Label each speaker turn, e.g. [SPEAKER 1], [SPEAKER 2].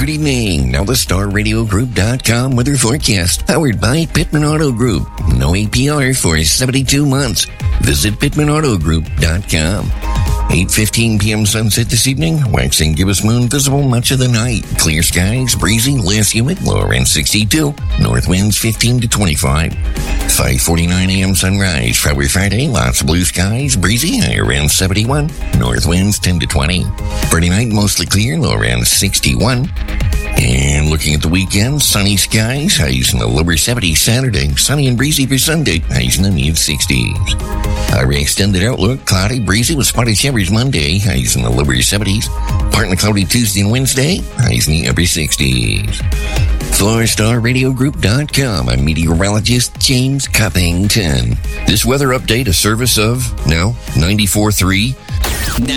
[SPEAKER 1] Good evening. Now the StarRadioGroup.com weather forecast, powered by Pittman Auto Group. No APR for 72 months. Visit PittmanAutoGroup.com. 8:15 p.m. sunset this evening. Waxing gibbous moon visible much of the night. Clear skies, breezy, less humid, low around 62. North winds 15 to 25. 5:49 a.m. sunrise. Friday, Friday, lots of blue skies, breezy, high around 71. North winds 10 to 20. Friday night, mostly clear, low around 61. And looking at the weekend, sunny skies, highs in the lower 70s Saturday. Sunny and breezy for Sunday, highs in the mid-60s. Our extended outlook, cloudy, breezy with spotty showers Monday, highs in the lower 70s. Partly cloudy Tuesday and Wednesday, highs in the upper 60s. For StarRadioGroup.com, I'm meteorologist James Cuppington. This weather update, a service of, 94.3.